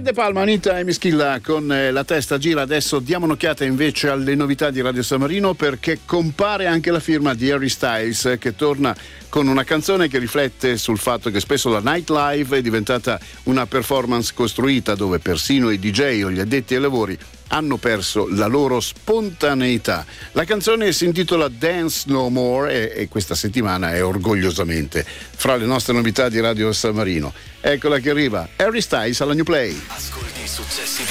De Palma, Anita e Mischilla con La testa gira. Adesso diamo un'occhiata invece alle novità di Radio San Marino, perché compare anche la firma di Harry Styles, che torna con una canzone che riflette sul fatto che spesso la nightlife è diventata una performance costruita, dove persino i DJ o gli addetti ai lavori hanno perso la loro spontaneità. La canzone si intitola Dance No More e questa settimana è orgogliosamente fra le nostre novità di Radio San Marino. Eccola che arriva, Harry Styles alla New Play. Ascolti i successi